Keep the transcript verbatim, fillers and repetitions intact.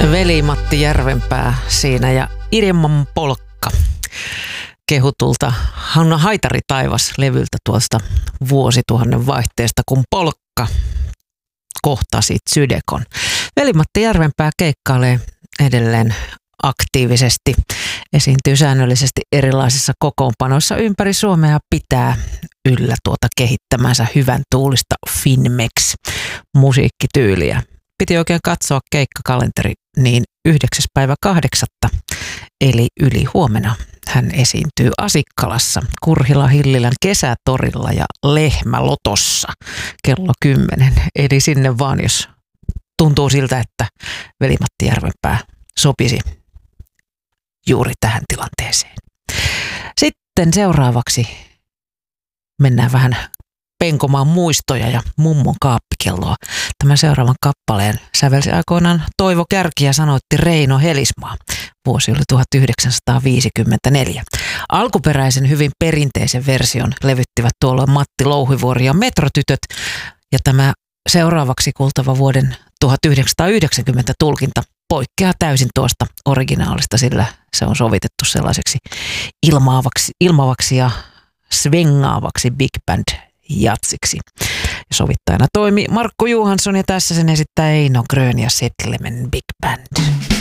Veli-Matti Järvenpää siinä ja Ilman polkka kehutulta Hanna Haitari taivas -levyltä tuosta vuosituhannen vaihteesta, kun polkka kohtasi Tsydekon. Veli-Matti Järvenpää keikkailee edelleen aktiivisesti, esiintyy säännöllisesti erilaisissa kokoonpanoissa ympäri Suomea ja pitää yllä tuota kehittämänsä hyvän tuulista Finmex-musiikkityyliä. Piti oikein katsoa keikkakalenteri, niin yhdeksäs päivä kahdeksatta eli yli huomenna hän esiintyy Asikkalassa, Kurhila-Hillilän kesätorilla ja Lehmälotossa kello kymmenen. Eli sinne vaan, jos tuntuu siltä, että Veli-Matti Järvenpää sopisi juuri tähän tilanteeseen. Sitten seuraavaksi mennään vähän penkomaan muistoja ja mummon kaappikelloa. Tämän seuraavan kappaleen sävelsi aikoinaan Toivo Kärki ja sanoitti Reino Helismaa. Vuosi oli tuhatyhdeksänsataaviisikymmentäneljä. Alkuperäisen hyvin perinteisen version levyttivät tuolla Matti Louhivuori ja Metrotytöt. Ja tämä seuraavaksi kuultava vuoden tuhatyhdeksänsataayhdeksänkymmentä tulkinta poikkeaa täysin tuosta originaalista, sillä se on sovitettu sellaiseksi ilmaavaksi, ilmaavaksi ja svengaavaksi big band jatsiksi. Sovittajana toimi Markku Johansson ja tässä sen esittää Eino Grön ja Settlemen Big Band.